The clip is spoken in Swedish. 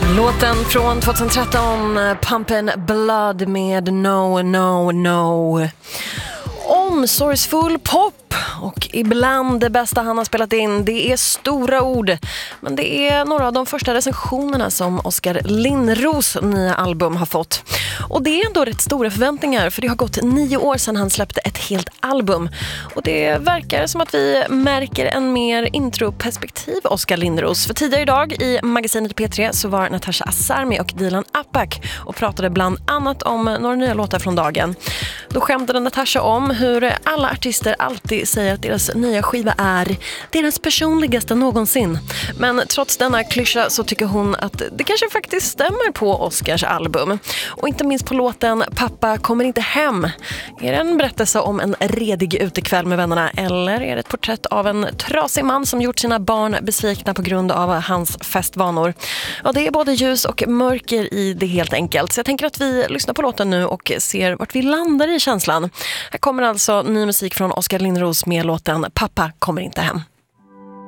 Låten från 2013, Pumpin' Blood med No, No, No. Omsorgsfull pop och ibland det bästa han har spelat in. Det är stora ord, men det är några av de första recensionerna som Oskar Linnros nya album har fått. Och det är ändå rätt stora förväntningar, för det har gått 9 år sedan han släppte ett helt album. Och det verkar som att vi märker en mer introperspektiv Oskar Linnros. För tidigare idag i magasinet P3 så var Natasha Asarmi och Dilan Apak och pratade bland annat om några nya låtar från dagen. Då skämtade Natasha om hur alla artister alltid säger att deras nya skiva är deras personligaste någonsin. Men trots denna klyscha så tycker hon att det kanske faktiskt stämmer på Oskars album. Och inte minst på låten Pappa kommer inte hem. Är det en berättelse om en redig utekväll med vännerna, eller är det ett porträtt av en trasig man som gjort sina barn besvikna på grund av hans festvanor? Ja, det är både ljus och mörker i det helt enkelt. Så jag tänker att vi lyssnar på låten nu och ser vart vi landar i känslan. Här kommer alltså ny musik från Oskar Linnros med låten Pappa kommer inte hem.